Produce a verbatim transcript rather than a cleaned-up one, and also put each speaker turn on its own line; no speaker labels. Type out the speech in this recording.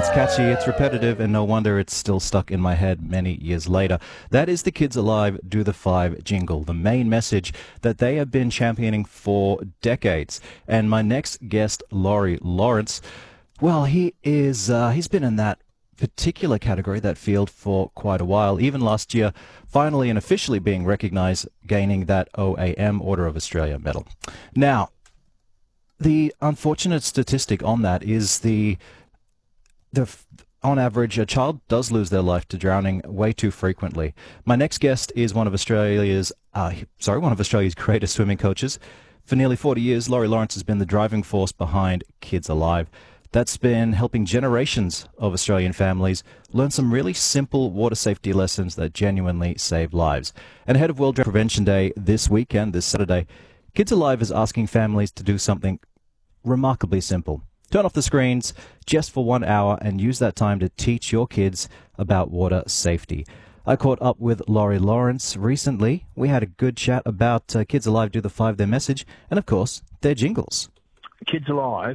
It's catchy, it's repetitive, and no wonder it's still stuck in my head many years later. That is the Kids Alive Do the Five jingle, the main message that they have been championing for decades. And my next guest, Laurie Lawrence, well, he is, uh, he's been in that particular category, that field, for quite a while, even last year, finally and officially being recognized, gaining that O A M, Order of Australia medal. Now, the unfortunate statistic on that is the, the on average, a child does lose their life to drowning way too frequently. My next guest is one of Australia's, uh, sorry, one of Australia's greatest swimming coaches. For nearly forty years, Laurie Lawrence has been the driving force behind Kids Alive. That's been helping generations of Australian families learn some really simple water safety lessons that genuinely save lives. And ahead of World Drown Prevention Day this weekend, this Saturday, Kids Alive is asking families to do something remarkably simple. Turn off the screens just for one hour and use that time to teach your kids about water safety. I caught up with Laurie Lawrence recently. We had a good chat about uh, Kids Alive Do the Five, their message, and of course, their jingles.
Kids Alive